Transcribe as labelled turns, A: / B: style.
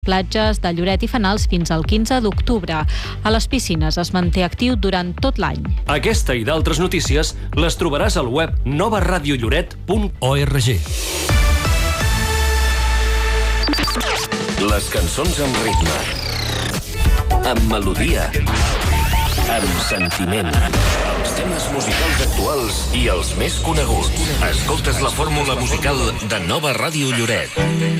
A: platges de Lloret i Fenals fins al 15 d'octubre. A les piscines es manté actiu durant tot l'any.
B: Aquesta i d'altres notícies les trobaràs al web novaradiolloret.org.
C: Les cançons amb ritme, amb melodia, amb sentiment. Els temes musicals actuals i els més coneguts. Escoltes la fórmula musical de Nova Ràdio Lloret.